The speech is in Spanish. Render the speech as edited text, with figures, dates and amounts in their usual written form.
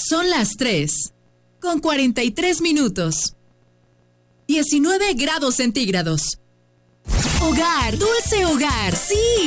Son las 3:43. 19 grados centígrados. Hogar, dulce hogar, sí.